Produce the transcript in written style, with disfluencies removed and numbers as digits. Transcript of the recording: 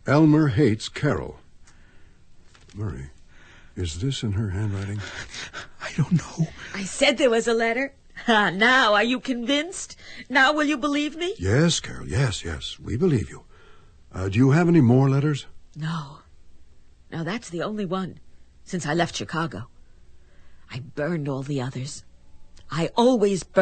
Elmer hates Carol. Murray, is this in her handwriting? I don't know. I said there was a letter. Now, are you convinced? Now will you believe me? Yes, Carol, yes. We believe you. Do you have any more letters? No. No, that's the only one, since I left Chicago. I burned all the others. I always burn